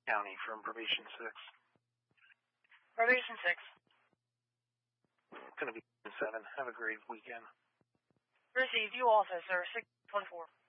County from Probation 6. Probation 6. It's going to be 7. Have a great weekend. Received. You also, sir. 624.